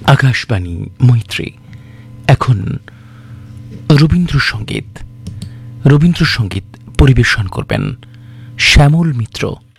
আকাশবাণী মৈত্রী। এখন রবীন্দ্রসঙ্গীত পরিবেশন করবেন শ্যামল মিত্র।